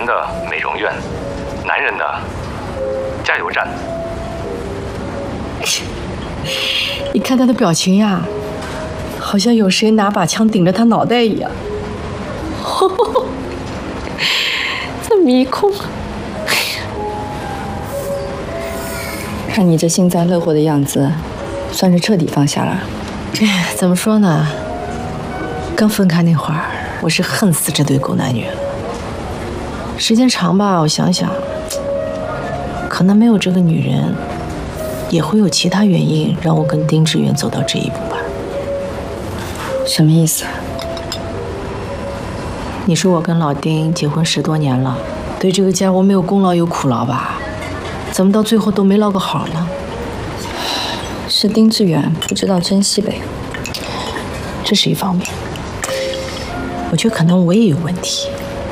的美容院，男人的加油站。 你看他的表情呀，好像有谁拿把枪顶着他脑袋一样。这迷空。 看你这幸灾乐祸的样子，算是彻底放下了。 怎么说呢？刚分开那会儿，我是恨死这对狗男女了。时间长吧，我想想，可能没有这个女人，也会有其他原因让我跟丁志远走到这一步吧。 什么意思？ 你说我跟老丁结婚10多年了，对这个家我没有功劳有苦劳吧？怎么到最后都没落个好呢？ 是丁志远不知道珍惜呗。 这是一方面，我觉得可能我也有问题。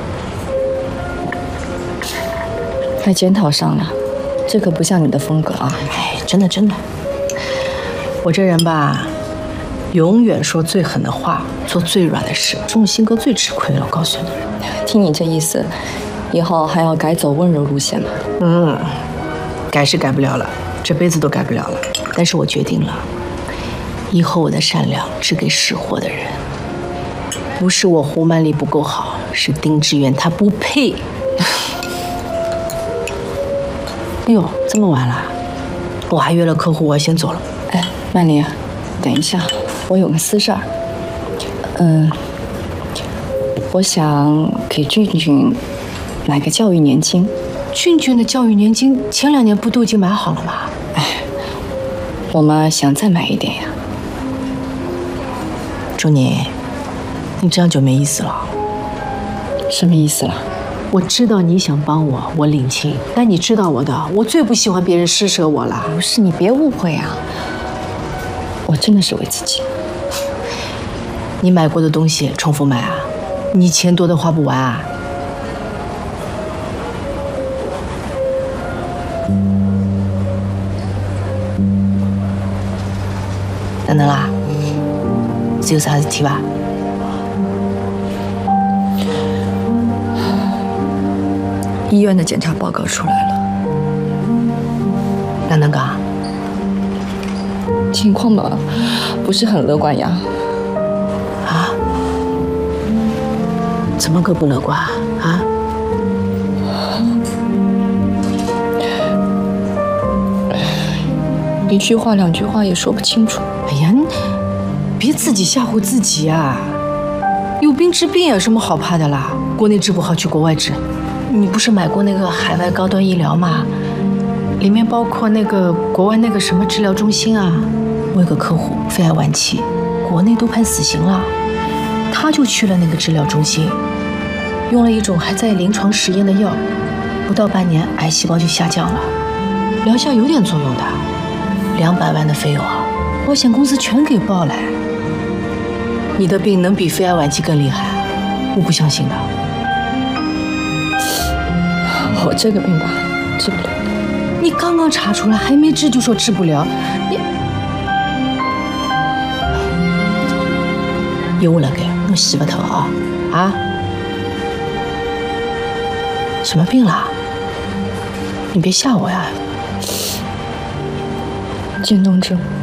还检讨上了，这可不像你的风格啊！ 哎，真的，我这人吧，永远说最狠的话，做最软的事，这种性格最吃亏了。我告诉你， 听你这意思，以后还要改走温柔路线吗？ 改是改不了了，这辈子都改不了了。但是我决定了，以后我的善良只给识货的人。不是我胡曼丽不够好，是丁志远他不配。哎呦，这么晚了，我还约了客户，我要先走了。 哎，曼丽，等一下，我有个私事儿。我想给俊俊买个教育年金。 俊俊的教育年金前2年不都已经买好了吗？ 哎，我们想再买一点呀。 周宁，你这样就没意思了。 什么意思了？ 我知道你想帮我，我领情，但你知道我的，我最不喜欢别人施舍我了。 不是，你别误会啊，我真的是为自己。 你买过的东西重复买啊？你钱多的花不完啊？哪能啦？是有啥事体吧？ 医院的检查报告出来了， 哪能讲？ 情况嘛，不是很乐观呀。 啊？怎么个不乐观啊？ 一句话2句话也说不清楚。 哎呀，你别自己吓唬自己啊！有病治病有什么好怕的啦？国内治不好去国外治。你不是买过那个海外高端医疗吗？里面包括那个国外那个什么治疗中心啊。我有个客户肺癌晚期，国内都判死刑了，他就去了那个治疗中心，用了一种还在临床实验的药，不到半年癌细胞就下降了，疗效有点作用的，200万的费用啊，保险公司全给报了。你的病能比肺癌晚期更厉害？我不相信的。 我这个病吧，治不了。 你刚刚查出来，还没治就说治不了，你有我了该，我洗不透啊啊！什么病啦？你别吓我呀！ 渐冻症。